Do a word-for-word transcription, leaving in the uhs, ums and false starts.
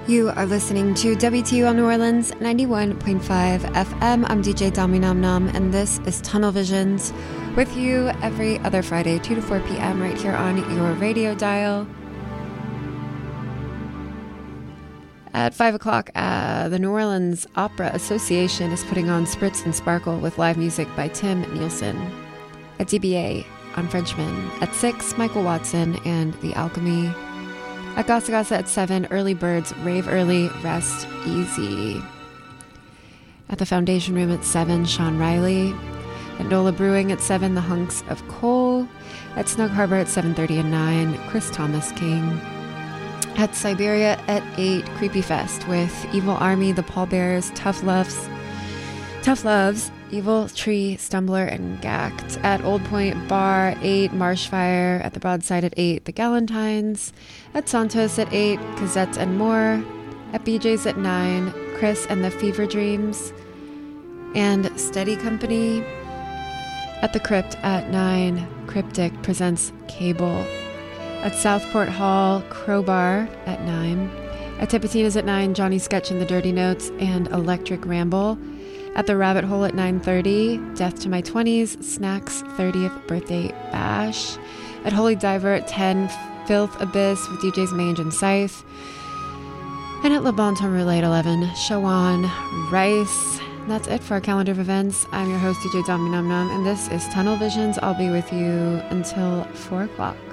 You are listening to W T U L New Orleans ninety-one point five F M. I'm D J Dami Nom Nom, and this is Tunnel Visions with you every other Friday, two to four p.m. right here on your radio dial. At five o'clock, uh, the New Orleans Opera Association is putting on Spritz and Sparkle with live music by Tim Nielsen. At D B A on Frenchman. At six, Michael Watson and The Alchemy. At Gasa Gasa at seven, Early Birds, Rave Early, Rest Easy. At the Foundation Room at seven, Sean Riley. At Nola Brewing at seven, The Hunks of Coal. At Snug Harbor at seven thirty and nine, Chris Thomas King. At Siberia at eight, Creepy Fest with Evil Army, The Pallbearers, Tough Loves, Tough Loves, Evil Tree, Stumbler, and Gact. At Old Point Bar, eight, Marshfire. At the Broadside at eight, The Galentines. At Santos at eight, Cazette and More. At B J's at nine, Chris and the Fever Dreams. And Steady Company. At the Crypt at nine, Cryptic presents Cable. At Southport Hall, Crowbar at nine. At Tipitina's at nine, Johnny Sketch and the Dirty Notes and Electric Ramble. At the Rabbit Hole at nine thirty, Death to My twenties, Snacks thirtieth Birthday Bash. At Holy Diver at ten, Filth Abyss with D Js Mange and Scythe. And at Le Bon Temps Relay at eleven, Shawan Rice. And that's it for our calendar of events. I'm your host, D J Dami Nom Nom, and this is Tunnel Visions. I'll be with you until four o'clock.